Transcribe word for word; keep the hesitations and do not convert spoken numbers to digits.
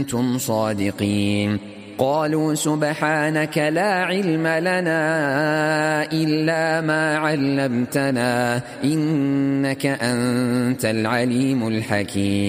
كنتم صادقين. قالوا سبحانك لا علم لنا إلا ما علمتنا إنك أنت العليم الحكيم.